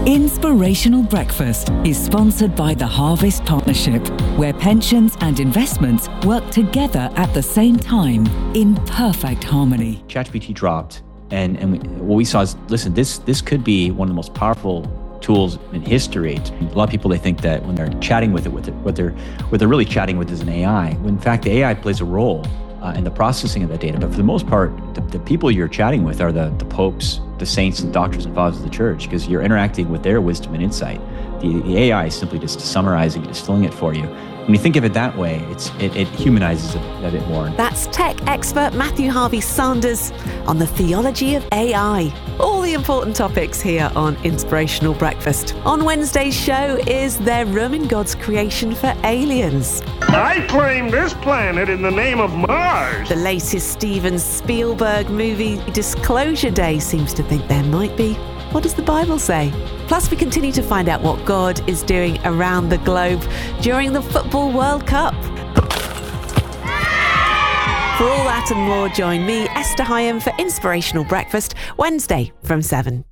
Inspirational Breakfast is sponsored by the Harvest Partnership, where pensions and investments work together at the same time in perfect harmony. ChatGPT dropped, and what we saw is, listen, this could be one of the most powerful tools in history. A lot of people, they think that when they're chatting with it, what they're really chatting with is an AI, when in fact the AI plays a role in the processing of that data. But for the most part, the people you're chatting with are the popes, the saints and doctors and fathers of the church, because you're interacting with their wisdom and insight. The AI is simply just summarizing, distilling it for you. When you think of it that way, it humanizes it a bit more. That's tech expert Matthew Harvey-Sanders on the theology of AI. All the important topics here on Inspirational Breakfast. On Wednesday's show, is there room in God's creation for aliens? I claim this planet in the name of Mars. The latest Steven Spielberg movie, Disclosure Day, seems to think there might be. What does the Bible say? Plus, we continue to find out what God is doing around the globe during the Football World Cup. For all that and more, join me, Esther Hyam, for Inspirational Breakfast, Wednesday from 7.